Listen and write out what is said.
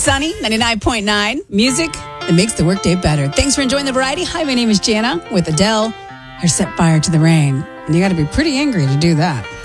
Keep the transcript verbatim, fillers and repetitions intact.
Sunny, ninety-nine point nine. Music that makes the workday better. Thanks for enjoying the variety. Hi, my name is Jana with Adele. Her Set Fire to the Rain. And you got to be pretty angry to do that.